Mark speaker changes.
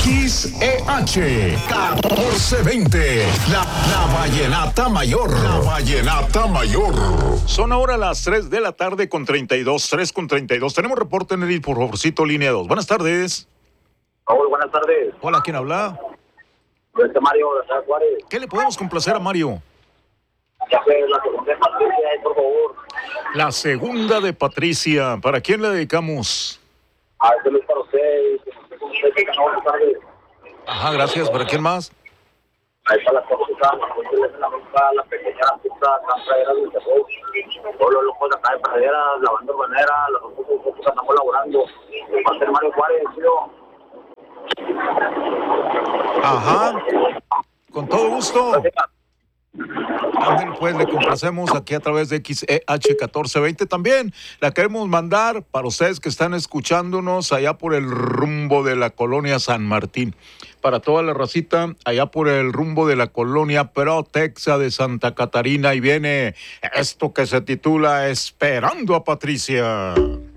Speaker 1: XEH 1420, la Vallenata Mayor. La Vallenata Mayor.
Speaker 2: Son ahora las 3 de la tarde con 32, 3 con 32. Tenemos reporte, Nelly, por favorcito, línea 2. Buenas tardes.
Speaker 3: Raúl, buenas tardes.
Speaker 2: Hola, ¿quién habla?
Speaker 3: Mario de Ciudad Juárez.
Speaker 2: ¿Qué le podemos complacer a Mario?
Speaker 3: Ya sé, la segunda de Patricia, por favor.
Speaker 2: La segunda de Patricia. ¿Para quién le dedicamos?
Speaker 3: A este Luis para usted. Buenas tardes.
Speaker 2: Ajá, gracias. ¿Para quién más?
Speaker 3: Ahí está la cosita, la pequeña puta, campradera del terror. Todos los locos de acá de praderas, lavando banderas, los locos que están colaborando. Va a ser Mario Juárez, tío.
Speaker 2: Ajá. Con todo gusto. Ándale, pues le complacemos aquí a través de XEH 1420. También la queremos mandar para ustedes que están escuchándonos allá por el rumbo de la colonia San Martín. Para toda la racita allá por el rumbo de la colonia Protexa de Santa Catarina. Y viene esto que se titula Esperando a Patricia.